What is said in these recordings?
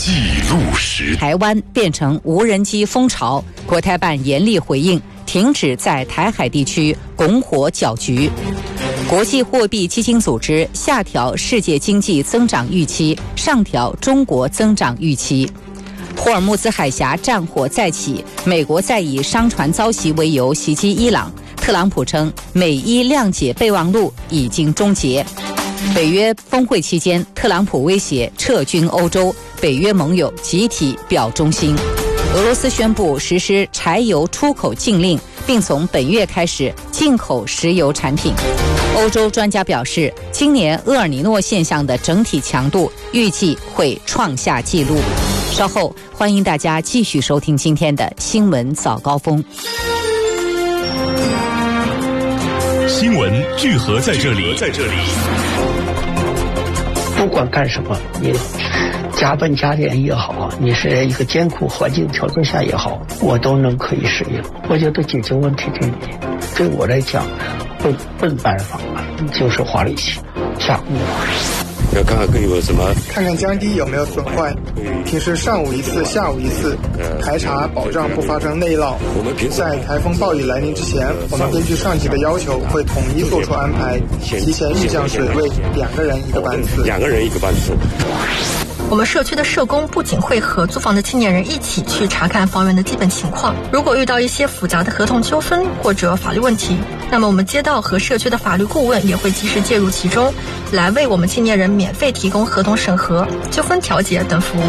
记录时， 台湾变成无人机风潮，国台办严厉回应，停止在台海地区拱火搅局。国际货币基金组织下调世界经济增长预期，上调中国增长预期。霍尔木兹海峡战火再起，美国再以商船遭袭为由袭击伊朗。特朗普称美伊谅解备忘录已经终结。北约峰会期间，特朗普威胁撤军欧洲，北约盟友集体表忠心。俄罗斯宣布实施柴油出口禁令，并从本月开始进口石油产品。欧洲专家表示，今年厄尔尼诺现象的整体强度预计会创下纪录。稍后欢迎大家继续收听今天的新闻早高峰。 新闻聚合在这里， 不管干什么，你加班加点也好，你是一个艰苦环境条件下也好，我都能可以适应。我觉得解决问题对我来讲，笨办法就是花力气下功夫。 要看看更有什么， 看看江堤有没有损坏，平时上午一次，下午一次排查，保障不发生内涝。在台风暴雨来临之前，我们根据上级的要求，会统一做出安排，提前预降水位，2个人一个班次。 我们社区的社工不仅会和租房的青年人一起去查看房源的基本情况，如果遇到一些复杂的合同纠纷或者法律问题，那么我们街道和社区的法律顾问也会及时介入其中，来为我们青年人免费提供合同审核、纠纷调解等服务。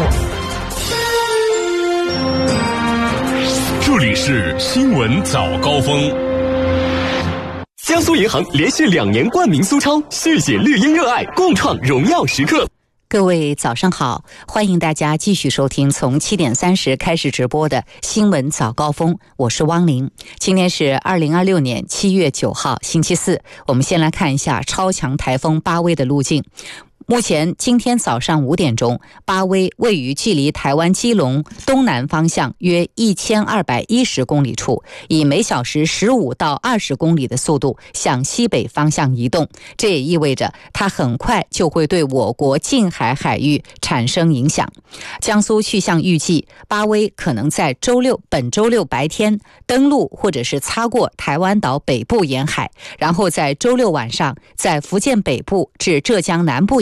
这里是新闻早高峰。 江苏银行连续2年冠名苏超，续写绿茵热爱，共创荣耀时刻。 各位早上好，欢迎大家继续收听从7点30开始直播的新闻早高峰，我是汪玲。今天是2026年7月9号星期四，我们先来看一下超强台风巴威的路径。目前今天早上5点钟，巴威位于距离台湾基隆东南方向约1210公里处，以每小时15到20公里的速度向西北方向移动。这也意味着它很快就会对我国近海海域产生影响。江苏气象预计，巴威可能在本周六白天登陆或者是擦过台湾岛北部沿海，然后在周六晚上在福建北部至浙江南部